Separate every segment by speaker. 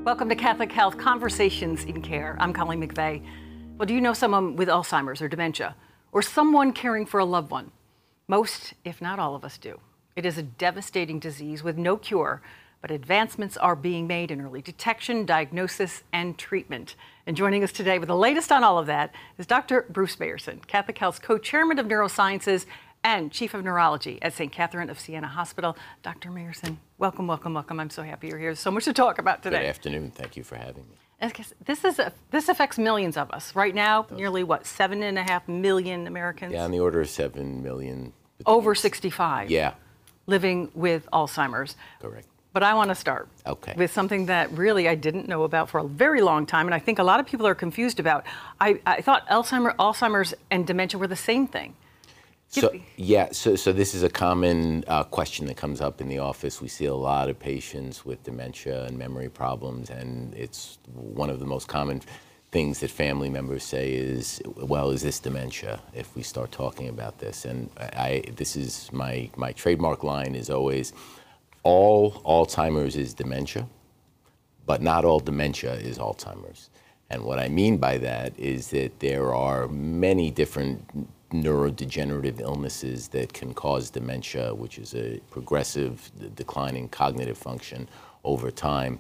Speaker 1: Welcome to Catholic Health Conversations in Care. I'm Colleen McVeigh. Well, do you know someone with Alzheimer's or dementia, or someone caring for a loved one? Most, if not all of us do. It is a devastating disease with no cure, but advancements are being made in early detection, diagnosis, and treatment. And joining us today with the latest on all of that is Dr. Bruce Meyerson, Catholic Health's co-chairman of neurosciences and chief of neurology at St. Catherine of Siena Hospital. Dr. Meyerson, welcome, welcome, welcome. I'm so happy you're here. There's so much to talk about today.
Speaker 2: Good afternoon. Thank you for having me.
Speaker 1: This affects millions of us. Right now, nearly, 7.5 million Americans?
Speaker 2: Yeah, on the order of 7 million.
Speaker 1: Over 65.
Speaker 2: Yeah.
Speaker 1: Living with Alzheimer's.
Speaker 2: Correct.
Speaker 1: But I want to start with something that really I didn't know about for a very long time, and I think a lot of people are confused about. I thought Alzheimer's and dementia were the same thing.
Speaker 2: So this is a common question that comes up in the office. We see a lot of patients with dementia and memory problems, and it's one of the most common things that family members say is, well, is this dementia, if we start talking about this? And this is my trademark line is always, all Alzheimer's is dementia, but not all dementia is Alzheimer's. And what I mean by that is that there are many different neurodegenerative illnesses that can cause dementia, which is a progressive declining cognitive function over time.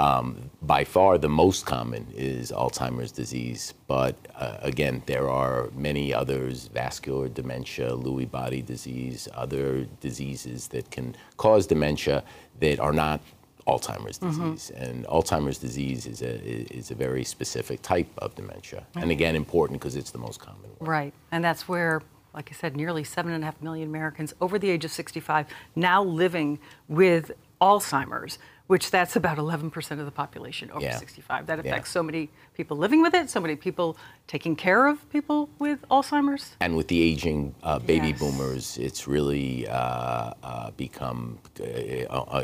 Speaker 2: By far the most common is Alzheimer's disease, but again, there are many others: vascular dementia, Lewy body disease, other diseases that can cause dementia that are not Alzheimer's disease. And Alzheimer's disease is a very specific type of dementia. And again, important because it's the most common one.
Speaker 1: Right. And that's where, like I said, nearly 7.5 million Americans over the age of 65 now living with Alzheimer's, which that's about 11% of the population over 65. That affects so many people living with it, so many people taking care of people with Alzheimer's.
Speaker 2: And with the aging baby boomers, it's really become